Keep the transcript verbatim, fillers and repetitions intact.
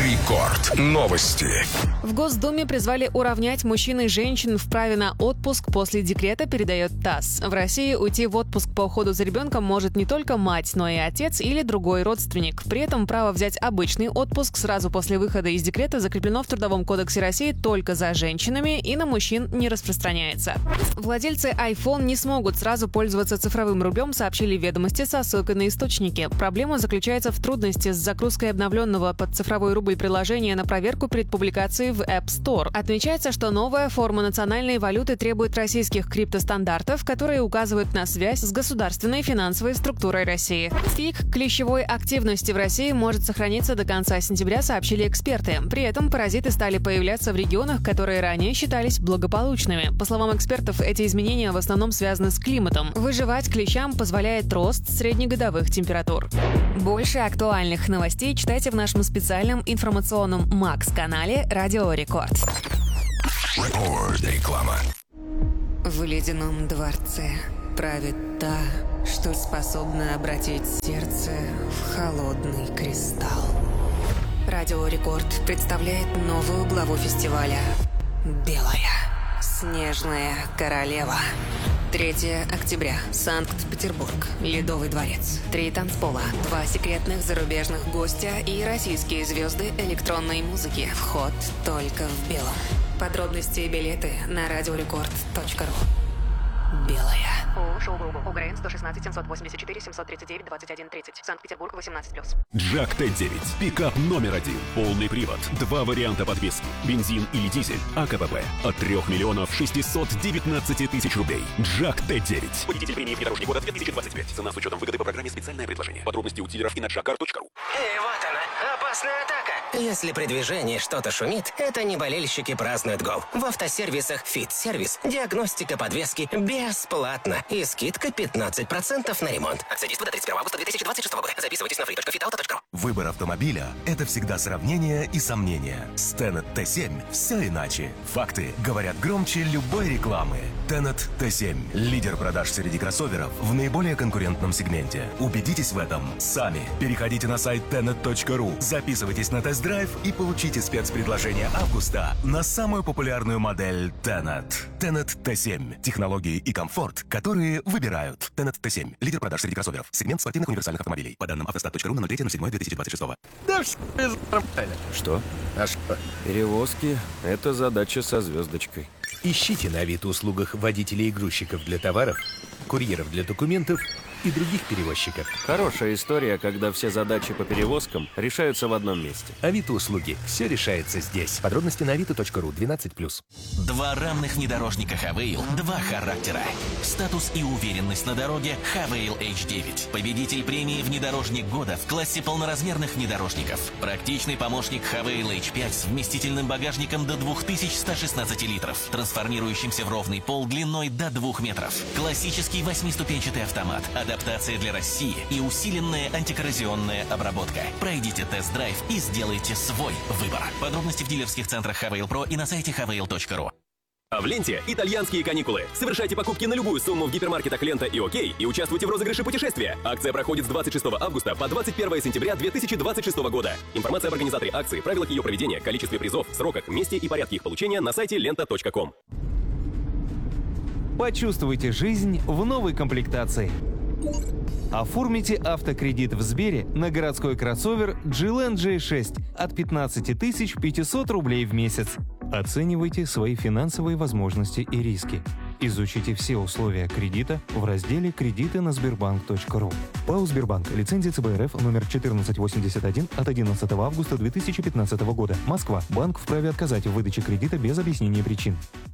Рекорд. Новости. В Госдуме призвали уравнять мужчин и женщин в праве на отпуск после декрета, передает ТАСС. В России уйти в отпуск по уходу за ребенком может не только мать, но и отец или другой родственник. При этом право взять обычный отпуск сразу после выхода из декрета закреплено в Трудовом кодексе России только за женщинами и на мужчин не распространяется. Владельцы iPhone не смогут сразу пользоваться цифровым рублем, сообщили «Ведомости» со ссылкой на источники. Проблема заключается в трудности с загрузкой обновленного под цифровой рубль приложения на проверку перед публикацией в App Store. Отмечается, что новая форма национальной валюты требует российских криптостандартов, которые указывают на связь с государственной финансовой структурой России. Пик клещевой активности в России может сохраниться до конца сентября, сообщили эксперты. При этом паразиты стали появляться в регионах, которые ранее считались благополучными. По словам экспертов, эти изменения в основном связаны с климатом. Выживать клещам позволяет рост среднегодовых температур. Больше актуальных новостей читайте в нашем специальном информационном Макс-канале «Радио Рекорд». Рекорд. Реклама. В ледяном дворце правит та, что способна обратить сердце в холодный кристалл. Радио Рекорд представляет новую главу фестиваля «Белая снежная королева». третьего октября. Санкт-Петербург. Ледовый дворец. Три танцпола. Два секретных зарубежных гостя и российские звезды электронной музыки. Вход только в белом. Подробности и билеты на радиорекорд точка ру. Белая. ООО «Шоу-Групп». УГРН сто шестнадцать семьсот восемьдесят четыре семьсот тридцать девять двадцать один тридцать. Санкт-Петербург, восемнадцать плюс. Джак Т девять. Пикап номер один. Полный привод. Два варианта подвески. Бензин или дизель. АКПП. От трех миллионов шестисот девятнадцати тысяч рублей. Джак Т девять. Победитель премии «Внедорожник года» две тысячи двадцать пять. Цена с учетом выгоды по программе «Специальное предложение». Подробности у дилеров и на джакар точка ру. И вот она, опасная атака. Если при движении что-то шумит, это не болельщики празднуют гол. В автосервисах «Фит-сервис» диагностика подвески бесплатно. И скидка пятнадцать процентов на ремонт. Акция действует до тридцать первого августа две тысячи двадцать шестого года. Записывайтесь на фри точка фит ауто точка ру. Выбор автомобиля – это всегда сравнение и сомнения. С Tenet Т семь все иначе. Факты говорят громче любой рекламы. Tenet Т семь – лидер продаж среди кроссоверов в наиболее конкурентном сегменте. Убедитесь в этом сами. Переходите на сайт тенет точка ру, записывайтесь на тест-драйв и получите спецпредложение августа на самую популярную модель Tenet. Tenet Т семь – технологии и комфорт, которые выбирают. Tenet Т семь – лидер продаж среди кроссоверов. Сегмент спортивных универсальных автомобилей. По данным автостат точка ру на ноль третьего седьмого две тысячи двадцать шестого. Да что? Что? А что? Перевозки – это задача со звездочкой. Ищите на Авито-услугах водителей и грузчиков для товаров, курьеров для документов и других перевозчиков. Хорошая история, когда все задачи по перевозкам решаются в одном месте. Авито-услуги. Все решается здесь. Подробности на авито точка ру. двенадцать плюс. Два равных внедорожника Хавейл, два характера. Статус и уверенность на дороге Хавейл эйч девять. Победитель премии «Внедорожник года» в классе полноразмерных внедорожников. Практичный помощник Хавейл эйч пять с вместительным багажником до две тысячи сто шестнадцать литров, трансформирующимся в ровный пол длиной до двух метров. Классический восьмиступенчатый автомат, адаптация для России и усиленная антикоррозионная обработка. Пройдите тест-драйв и сделайте свой выбор. Подробности в дилерских центрах Хавейл Про и на сайте хавейл точка ру. А в ленте итальянские каникулы. Совершайте покупки на любую сумму в гипермаркетах «Лента» и «Окей» и участвуйте в розыгрыше путешествия. Акция проходит с двадцать шестого августа по двадцать первое сентября две тысячи двадцать шестого года. Информация об организаторе акции, правилах ее проведения, количестве призов, сроках, месте и порядке их получения на сайте лента точка ком. Почувствуйте жизнь в новой комплектации. Оформите автокредит в Сбере на городской кроссовер джи эл эн джей шесть от пятнадцати тысяч пятисот рублей в месяц. Оценивайте свои финансовые возможности и риски. Изучите все условия кредита в разделе «Кредиты на сбербанк точка ру». ПАО «Сбербанк». Лицензия цэ бэ эр эф номер четырнадцать восемьдесят один от одиннадцатого августа две тысячи пятнадцатого года. Москва. Банк вправе отказать в выдаче кредита без объяснения причин.